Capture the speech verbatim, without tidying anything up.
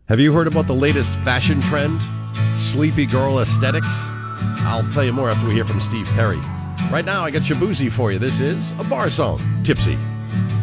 Have you heard about the latest fashion trend? Sleepy girl aesthetics? I'll tell you more after we hear from Steve Perry. Right now, I got Shaboozey for you. This is a bar song, Tipsy.